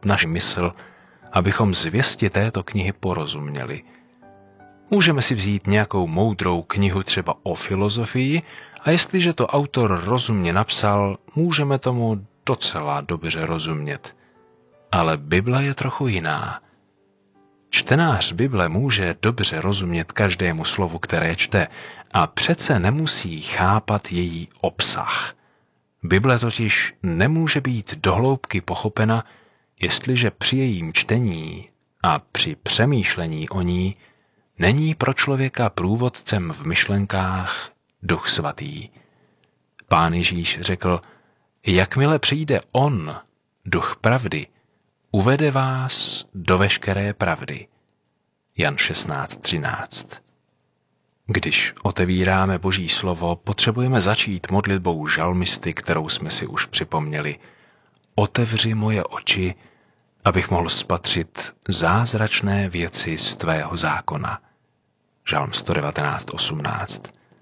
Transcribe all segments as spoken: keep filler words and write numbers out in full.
naši mysl, abychom zvěsti této knihy porozuměli. Můžeme si vzít nějakou moudrou knihu třeba o filozofii a jestliže to autor rozumně napsal, můžeme tomu docela dobře rozumět. Ale Bible je trochu jiná. Čtenář Bible může dobře rozumět každému slovu, které čte, a přece nemusí chápat její obsah. Bible totiž nemůže být dohloubky pochopena, jestliže při jejím čtení a při přemýšlení o ní není pro člověka průvodcem v myšlenkách Duch Svatý. Pán Ježíš řekl, jakmile přijde on, Duch pravdy, uvede vás do veškeré pravdy. Jan šestnáct třináct. Když otevíráme Boží slovo, potřebujeme začít modlitbou žalmisty, kterou jsme si už připomněli. Otevři moje oči, abych mohl spatřit zázračné věci z tvého zákona. Žalm sto devatenáct osmnáct.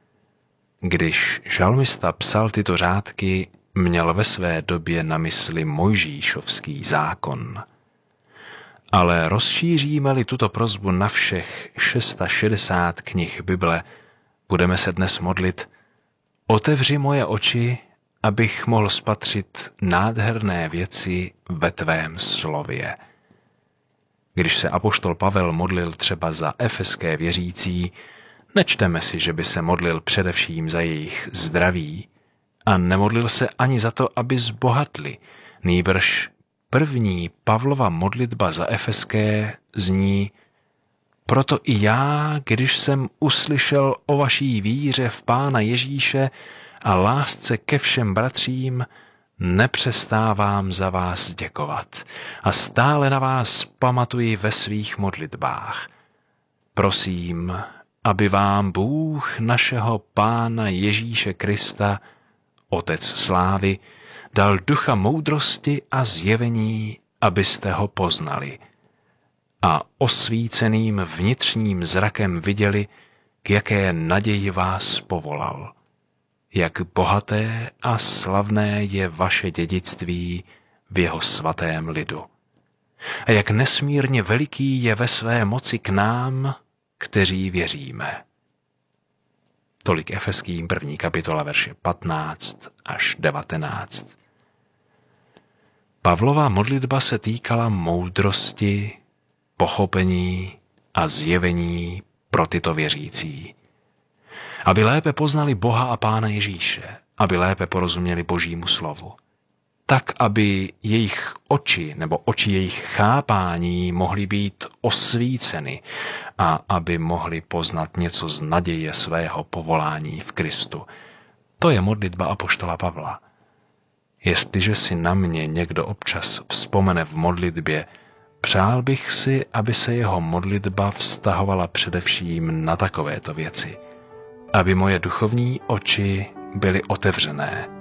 Když žalmista psal tyto řádky, měl ve své době na mysli Mojžíšovský zákon. Ale rozšíříme-li tuto prosbu na všech šedesát šest knih Bible, budeme se dnes modlit: otevři moje oči, abych mohl spatřit nádherné věci ve tvém slově. Když se apoštol Pavel modlil třeba za efeské věřící, nečteme si, že by se modlil především za jejich zdraví a nemodlil se ani za to, aby zbohatli, nýbrž první Pavlova modlitba za efeské zní: proto i já, když jsem uslyšel o vaší víře v Pána Ježíše a lásce ke všem bratřím, nepřestávám za vás děkovat a stále na vás pamatuji ve svých modlitbách. Prosím, aby vám Bůh našeho Pána Ježíše Krista, Otec slávy, dal ducha moudrosti a zjevení, abyste ho poznali a osvíceným vnitřním zrakem viděli, k jaké naději vás povolal. Jak bohaté a slavné je vaše dědictví v jeho svatém lidu. A jak nesmírně veliký je ve své moci k nám, kteří věříme. Tolik Efeským první kapitola verše patnáct až devatenáct. Pavlova modlitba se týkala moudrosti, pochopení a zjevení pro tyto věřící. Aby lépe poznali Boha a Pána Ježíše, aby lépe porozuměli Božímu slovu. Tak, aby jejich oči nebo oči jejich chápání mohly být osvíceny a aby mohli poznat něco z naděje svého povolání v Kristu. To je modlitba apoštola Pavla. Jestliže si na mě někdo občas vzpomene v modlitbě, přál bych si, aby se jeho modlitba vztahovala především na takovéto věci. Aby moje duchovní oči byly otevřené,